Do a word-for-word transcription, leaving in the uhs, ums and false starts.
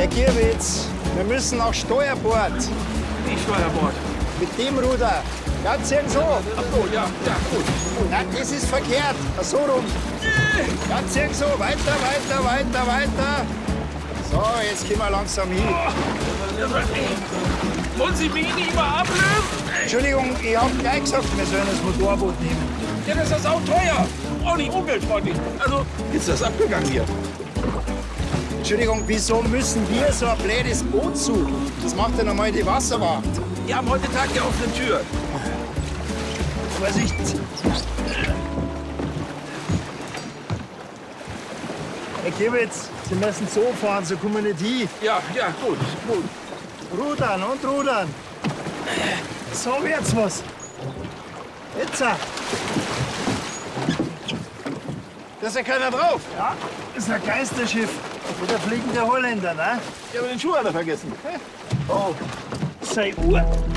Herr Gierwitz, wir müssen nach Steuerbord. Wie Steuerbord? Mit dem Ruder. Ganz irgend so. Ach so, ja, ja, gut. Nein, das ist verkehrt. So rum. Ganz irgend so. Weiter, weiter, weiter, weiter. So, jetzt gehen wir langsam hin. Wollen Sie mich nicht mal ablösen? Entschuldigung, ich hab gleich gesagt, wir sollen das Motorboot nehmen. Ja, das ist auch teuer. Auch nicht umweltfreundlich. Also, ist das abgegangen hier? Entschuldigung, wieso müssen wir so ein blödes Boot suchen? Das macht ja normal die Wasserwacht. Die haben heute Tag die offene Tür. Vorsicht. Herr Kiewitz, Sie müssen so fahren, so kommen wir nicht hin. Ja, ja, gut, gut. Rudern und rudern. So wird's was. Jetzt. Da Da ist ja keiner drauf. Ja, ist ein Geisterschiff. Mit der fliegende Holländer, ne? Ich habe den Schuh alle vergessen. Oh, sei Uhr.